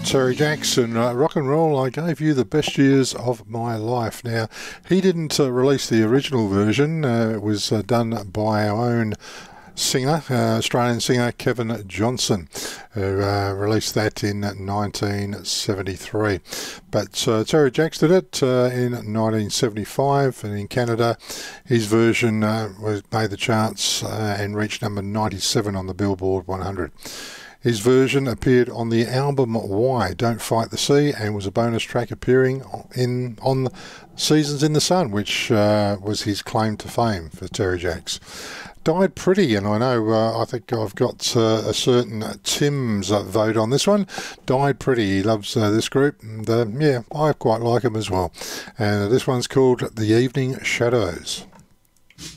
Terry Jackson, rock and roll. I gave you the best years of my life. Now, he didn't release the original version. It was done by our own singer, Australian singer Kevin Johnson, who released that in 1973. But Terry Jacks did it in 1975, and in Canada his version made the charts and reached number 97 on the Billboard 100. His version appeared on the album Why Don't Fight the Sea and was a bonus track appearing on Seasons in the Sun, which was his claim to fame for Terry Jacks. Died Pretty, and I know I think I've got a certain Tim's vote on this one. Died Pretty, he loves this group, and yeah, I quite like him as well. And this one's called The Evening Shadows.